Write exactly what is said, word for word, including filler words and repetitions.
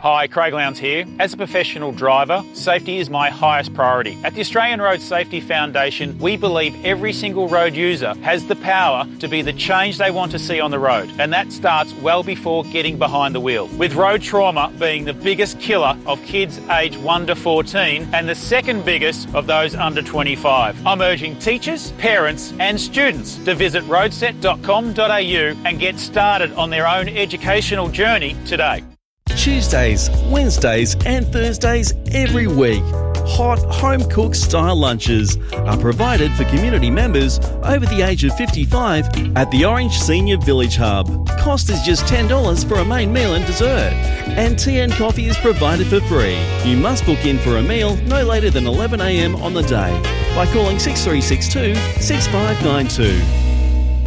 Hi, Craig Lowndes here. As a professional driver, safety is my highest priority. At the Australian Road Safety Foundation, we believe every single road user has the power to be the change they want to see on the road, and that starts well before getting behind the wheel. With road trauma being the biggest killer of kids aged one to fourteen and the second biggest of those under twenty-five. I'm urging teachers, parents and students to visit roadset dot com dot a u and get started on their own educational journey today. Tuesdays, Wednesdays and Thursdays every week, hot home-cooked style lunches are provided for community members over the age of fifty-five at the Orange Senior Village Hub. Cost is just ten dollars for a main meal and dessert, and tea and coffee is provided for free. You must book in for a meal no later than eleven a m on the day by calling six three six two, six five nine two.